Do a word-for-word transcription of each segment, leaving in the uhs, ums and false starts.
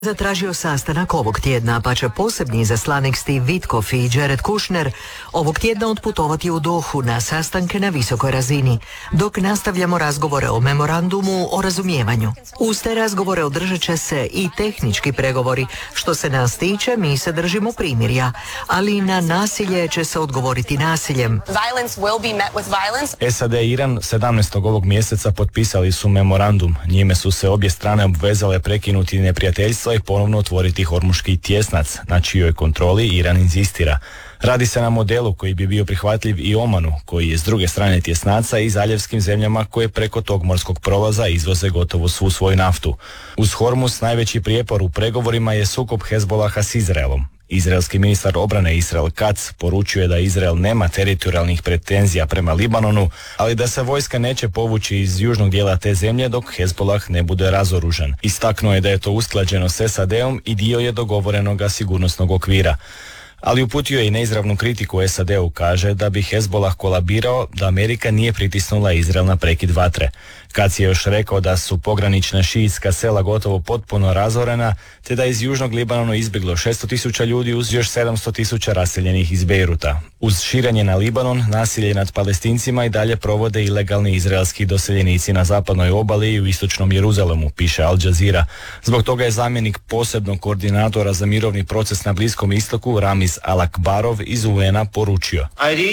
Zatražio sastanak ovog tjedna, pa će posebni izaslanik Steve Witkoff i Jared Kushner ovog tjedna otputovati u Dohu na sastanke na visokoj razini, dok nastavljamo razgovore o memorandumu o razumijevanju. Uz te razgovore održat će se i tehnički pregovori. Što se nas tiče, mi se držimo primirja, ali na nasilje će se odgovoriti nasiljem. S A D i Iran sedamnaestog ovog mjeseca potpisali su memorandum. Njime su se obje strane obvezale prekinuti neprijateljstva i ponovno otvoriti Hormuški tjesnac, na čijoj kontroli Iran inzistira. Radi se na modelu koji bi bio prihvatljiv i Omanu, koji je s druge strane tjesnaca, i zaljevskim zemljama koje preko tog morskog prolaza izvoze gotovo svu svoju naftu. Uz Hormuz najveći prijepor u pregovorima je sukob Hezbolaha s Izraelom. Izraelski ministar obrane Israel Katz poručuje da Izrael nema teritorijalnih pretenzija prema Libanonu, ali da se vojska neće povući iz južnog dijela te zemlje dok Hezbolah ne bude razoružan. Istaknuo je da je to usklađeno s S A D-om i dio je dogovorenoga sigurnosnog okvira. Ali uputio je i neizravnu kritiku S A D-u, kaže da bi Hezbolah kolabirao da Amerika nije pritisnula Izrael na prekid vatre. Katz je još rekao da su pogranična šiitska sela gotovo potpuno razorena, te da je iz južnog Libanona izbjeglo šesto tisuća ljudi uz još sedamsto tisuća raseljenih iz Bejruta. Uz širenje na Libanon, nasilje nad Palestincima i dalje provode ilegalni izraelski doseljenici na zapadnoj obali i u istočnom Jeruzalemu, piše Al Jazeera. Zbog toga je zamjenik posebnog koordinatora za mirovni proces na Bliskom istoku, Ramiz Al-Akbarov iz U N-a poručio: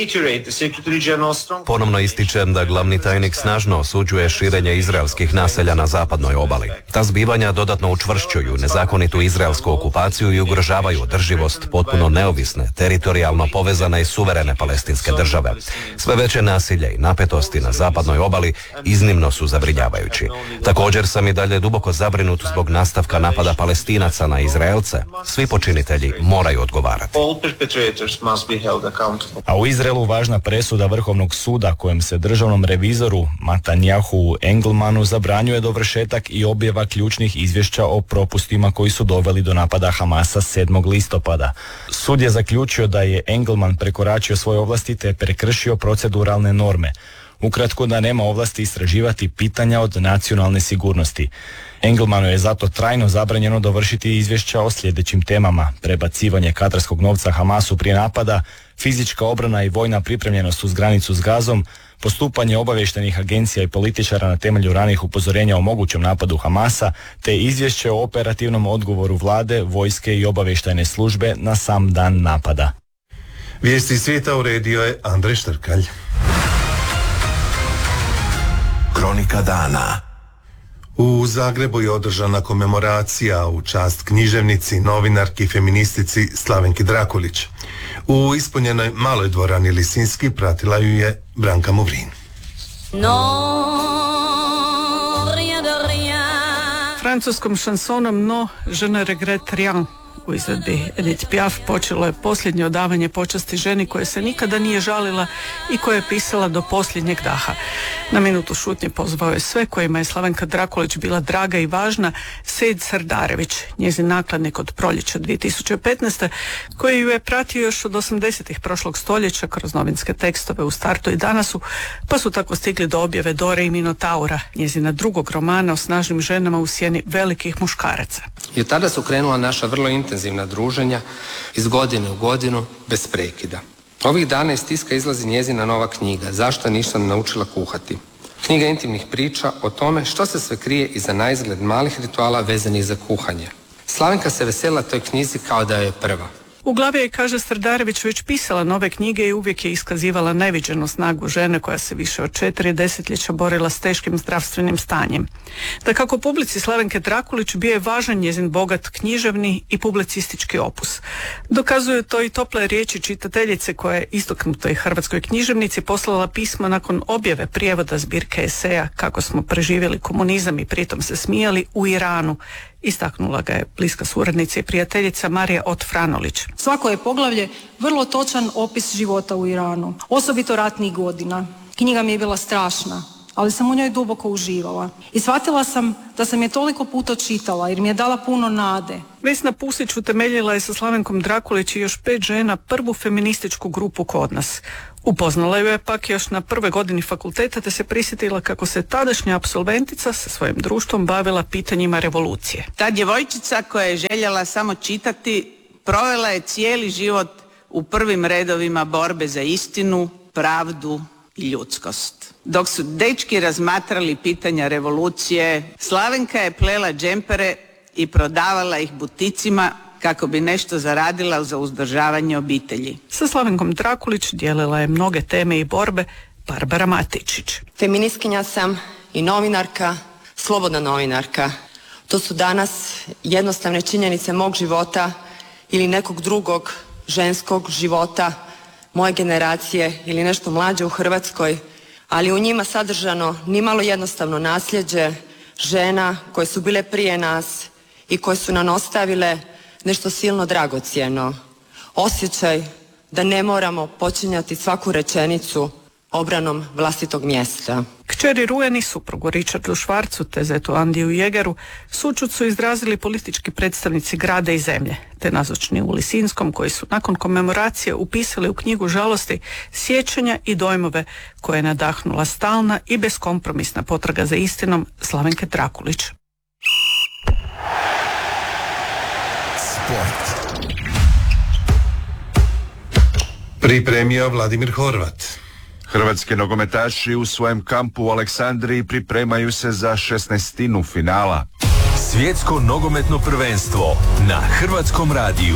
Ponovno ističem da glavni tajnik snažno osuđuje širenje izraelskih naselja na zapadnoj obali. Ta zbivanja dodatno učvršćuju nezakonitu izraelsku okupaciju i ugrožavaju održivost potpuno neovisne, teritorijalno povezane i suverene palestinske države. Sve veće nasilje i napetosti na zapadnoj obali iznimno su zabrinjavajući. Također sam i dalje duboko zabrinut zbog nastavka napada Palestinaca na Izraelce. Svi počinitelji moraju odgovarati. A u Izraelu važna presuda Vrhovnog suda kojem se državnom revizoru Matanjahu Engelmanu zabranjuje dovršetak i objava ključnih izvješća o propustima koji su doveli do napada Hamasa sedmog listopada. Sud je zaključio da je Engelman prekoračio svoje ovlasti te prekršio proceduralne norme. Ukratko, da nema ovlasti istraživati pitanja od nacionalne sigurnosti. Engelmanu je zato trajno zabranjeno dovršiti izvješća o sljedećim temama: prebacivanje katarskog novca Hamasu prije napada, fizička obrana i vojna pripremljenost uz granicu s Gazom, postupanje obavještajnih agencija i političara na temelju ranih upozorenja o mogućem napadu Hamasa, te izvješće o operativnom odgovoru vlade, vojske i obavještajne službe na sam dan napada. Vijesti svijeta uredio je Andrej Štrkalj. Kronika dana. U Zagrebu je održana komemoracija u čast književnici, novinarki i feministici Slavenki Drakulić. U ispunjenoj maloj dvorani Lisinski pratila ju je Branka Movrin. No, rien de rien. Francuskom šansonom No, je ne regrette rien u izvedbi Edith Piaf počelo je posljednje odavanje počasti ženi koja se nikada nije žalila i koja je pisala do posljednjeg daha. Na minutu šutnje pozvao je sve kojima je Slavenka Drakulić bila draga i važna Sejid Sardarević, njezin nakladnik od proljeća dvije tisuće petnaeste, koji ju je pratio još od osamdesetih prošlog stoljeća kroz novinske tekstove u Startu i Danasu, pa su tako stigli do objave Dore i Minotaura, njezina drugog romana o snažnim ženama u sjeni velikih muškaraca. I od tada su krenula naša vrlo intenzivna druženja iz godine u godinu bez prekida. Ovih dana iz tiska izlazi njezina nova knjiga Zašto ništa ne naučila kuhati. Knjiga intimnih priča o tome što se sve krije iza naizgled malih rituala vezanih za kuhanje. Slavenka se vesela toj knjizi kao da je prva. U glavi je, kaže Sardarević, već pisala nove knjige i uvijek je iskazivala neviđenu snagu žene koja se više od četiri desetljeća borila s teškim zdravstvenim stanjem. Da kako publici Slavenke Drakulić bio je važan njezin bogat književni i publicistički opus. Dokazuju to i tople riječi čitateljice koja je istaknutoj hrvatskoj književnici poslala pismo nakon objave prijevoda zbirke eseja Kako smo preživjeli komunizam i pritom se smijali u Iranu. Istaknula ga je bliska suradnica i prijateljica Marija Ot-Franolić. Svako je poglavlje vrlo točan opis života u Iranu, osobito ratnih godina. Knjiga mi je bila strašna, ali sam u njoj duboko uživala. I shvatila sam da sam je toliko puta čitala jer mi je dala puno nade. Vesna Pusić utemeljila je sa Slavenkom Drakulić i još pet žena prvu feminističku grupu kod nas. Upoznala ju je pak još na prvoj godini fakulteta te se prisjetila kako se tadašnja apsolventica sa svojim društvom bavila pitanjima revolucije. Ta djevojčica koja je željela samo čitati provela je cijeli život u prvim redovima borbe za istinu, pravdu i ljudskost. Dok su dečki razmatrali pitanja revolucije, Slavenka je plela džempere i prodavala ih buticima kako bi nešto zaradila za uzdržavanje obitelji. Sa Slavenkom Drakulić dijelila je mnoge teme i borbe Barbara Matičić. Feministkinja sam i novinarka, slobodna novinarka. To su danas jednostavne činjenice mog života ili nekog drugog ženskog života moje generacije ili nešto mlađe u Hrvatskoj, ali u njima sadržano nimalo jednostavno nasljeđe žena koje su bile prije nas i koje su nam ostavile nešto silno dragocjeno. Osjećaj da ne moramo počinjati svaku rečenicu obranom vlastitog mjesta. Kćeri Rujani, suprugu Richardu Švarcu te zetu Andiju Jegeru, sućut su izrazili politički predstavnici grada i zemlje, te nazočni u Lisinskom koji su nakon komemoracije upisali u knjigu žalosti sjećanja i dojmove koje je nadahnula stalna i beskompromisna potraga za istinom Slavenke Drakulić. Sport. Pripremio Vladimir Horvat. Hrvatski nogometaši u svojem kampu u Aleksandriji pripremaju se za šesnaestinu finala. Svjetsko nogometno prvenstvo na Hrvatskom radiju.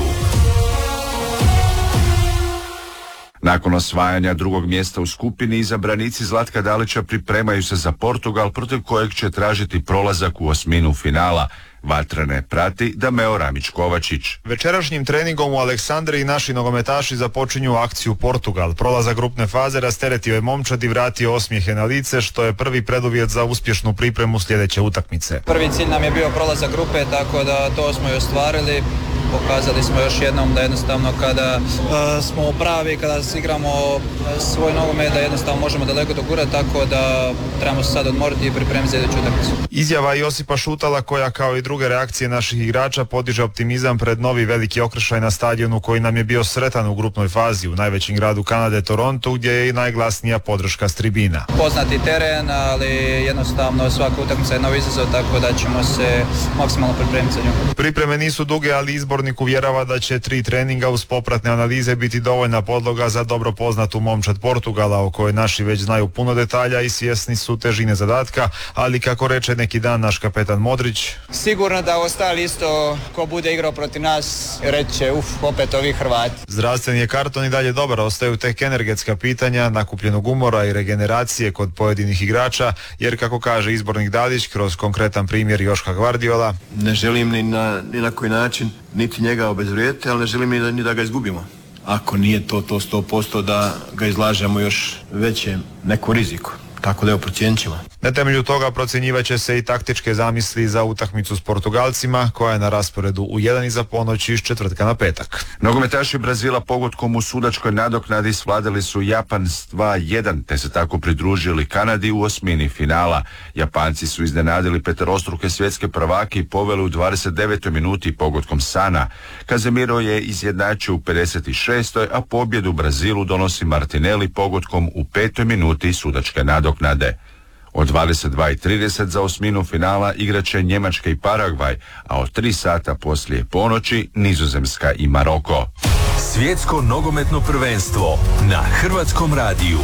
Nakon osvajanja drugog mjesta u skupini, izabranici Zlatka Dalića pripremaju se za Portugal, protiv kojeg će tražiti prolazak u osminu finala. Vatrene prati Dameo Ramić-Kovačić. Večerašnjim treningom u Aleksandriji naši nogometaši započinju akciju Portugal. Prolazak grupne faze rasteretio je momčad i vratio osmijehe na lice, što je prvi preduvjet za uspješnu pripremu sljedeće utakmice. Prvi cilj nam je bio prolazak grupe, tako da to smo i ostvarili. Pokazali smo još jednom da jednostavno kada uh, smo pravi, kada igramo svoj nogomet, da jednostavno možemo daleko dogurati, tako da trebamo se sad odmoriti i pripremiti za iduću utakmicu. Izjava Josipa Šutala, koja kao i druge reakcije naših igrača podiže optimizam pred novi veliki okršaj na stadionu koji nam je bio sretan u grupnoj fazi u najvećem gradu Kanade, Toronto, gdje je i najglasnija podrška s tribina. Poznati teren, ali jednostavno svaka utakmica je novi izazov, tako da ćemo se maksimalno pripremiti za nju. Pripreme nisu duge, ali izbornik uvjerava da će tri treninga uz popratne analize biti dovoljna podloga za dobro poznatu momčad Portugala, o kojoj naši već znaju puno detalja i svjesni su težine zadatka, ali kako reče neki dan naš kapetan Modrić, sigurno da ostali isto ko bude igrao protiv nas reće uf, opet ovi Hrvati. Zdravstveni je karton i dalje dobar, ostaju tek energetska pitanja, nakupljenog umora i regeneracije kod pojedinih igrača, jer kako kaže izbornik Dalić kroz konkretan primjer Joška Gvardiola, ne želim ni na, ni na koji način niti njega obezvrijediti, ali ne želim ni da, ni da ga izgubimo. Ako nije to to sto posto da ga izlažemo još većem neku riziku. Tako da je procijenit ćemo. Na temelju toga procjenjivat će se i taktičke zamisli za utakmicu s Portugalcima, koja je na rasporedu u jedan iza ponoći iz četvrtka na petak. Nogometaši Brazila pogodkom u sudačkoj nadoknadi svladali su Japan s dva jedan, te se tako pridružili Kanadi u osmini finala. Japanci su iznenadili peterostruke svjetske prvake i poveli u dvadeset devetoj minuti pogodkom Sana. Kazemiro je izjednačio u pedeset šestoj, a pobjedu Brazilu donosi Martinelli pogodkom u petoj minuti sudačke nadoknade. Od dvadeset dva i trideset za osminu finala igraće Njemačka i Paragvaj, a od tri sata poslije ponoći Nizozemska i Maroko. Svjetsko nogometno prvenstvo na Hrvatskom radiju.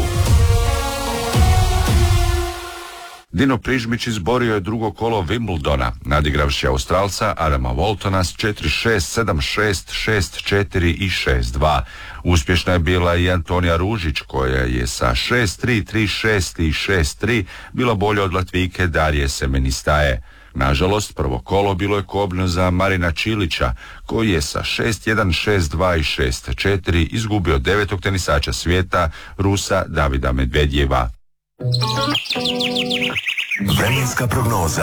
Dino Prižmić izborio je drugo kolo Wimbledona, nadigravši Australca Adama Waltona s četiri šest, sedam šest, šest četiri i šest dva. Uspješna je bila i Antonija Ružić, koja je sa šest tri, tri šest i šest tri bila bolja od Latvijke Darije Semenistaje. Nažalost, prvo kolo bilo je kobno za Marina Čilića, koji je sa šest jedan, šest dva i šest četiri izgubio devetog tenisača svijeta, Rusa Davida Medvedjeva. Vremenska prognoza.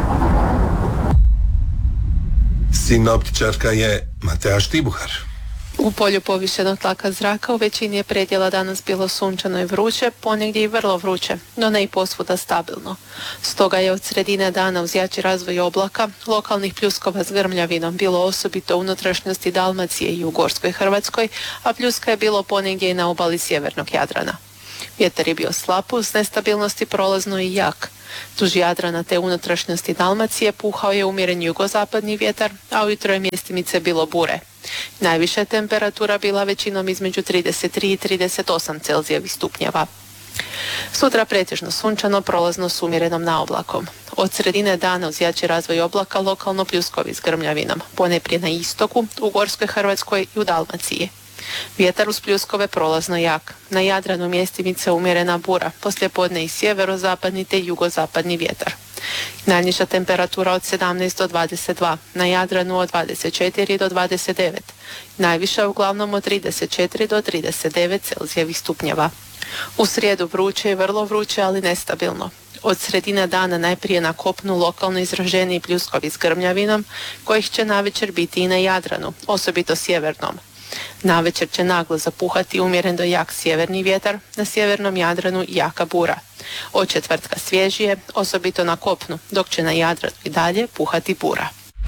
Sinoptičarka je Matea Štibuhar. U polju povišenog tlaka zraka u većini je predjela danas bilo sunčano i vruće, ponegdje i vrlo vruće, no ne i posvuda stabilno. Stoga je od sredine dana uz jači razvoj oblaka, lokalnih pljuskova s grmljavinom bilo osobito u unutrašnjosti Dalmacije i u Gorskoj Hrvatskoj, a pljuska je bilo ponegdje i na obali sjevernog Jadrana. Vjetar je bio slab uz nestabilnosti prolazno i jak. Duž Jadrana te unutrašnjosti Dalmacije puhao je umjeren jugozapadni vjetar, a ujutro je mjestimice bilo bure. Najviša temperatura bila većinom između trideset tri i trideset osam Celzijevih stupnjeva. Sutra pretežno sunčano, prolazno s umjerenom naoblakom. Od sredine dana uz jači razvoj oblaka lokalno pljuskovi s grmljavinom, ponajprije na istoku, u Gorskoj Hrvatskoj i u Dalmaciji. Vjetar uz pljuskove prolazno jak. Na Jadranu mjestimice umjerena bura, poslijepodne i sjeverozapadni te jugozapadni vjetar. Najniža temperatura od sedamnaest do dvadeset dva, na Jadranu od dvadeset četiri do dvadeset devet. Najviša uglavnom od trideset četiri do trideset devet Celzijevih stupnjeva. U srijedu vruće i vrlo vruće, ali nestabilno. Od sredine dana najprije na kopnu lokalno izraženiji pljuskovi s grmljavinom, kojih će navečer biti i na Jadranu, osobito sjevernom. Navečer će naglo zapuhati umjeren do jak sjeverni vjetar, na sjevernom Jadranu jaka bura. Od četvrtka svježije, osobito na kopnu, dok će na Jadranu i dalje puhati bura.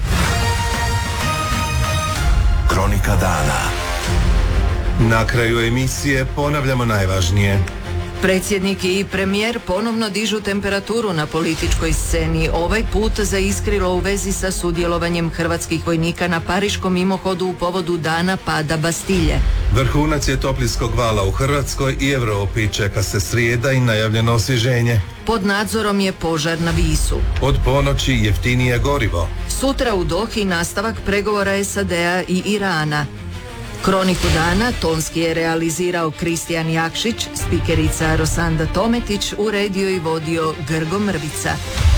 Kronika dana. Na kraju emisije ponavljamo najvažnije. Predsjednik i premijer ponovno dižu temperaturu na političkoj sceni, ovaj put zaiskrilo u vezi sa sudjelovanjem hrvatskih vojnika na pariškom mimohodu u povodu dana pada Bastilje. Vrhunac je toplinskog vala u Hrvatskoj i Europi, čeka se srijeda i najavljeno osvježenje. Pod nadzorom je požar na Visu. Od ponoći jeftinije gorivo. Sutra u Dohi nastavak pregovora S A D-a i Irana. Kroniku dana tonski je realizirao Kristijan Jakšić, spikerica Rosanda Tometić, uredio i vodio Grgo Mrvica.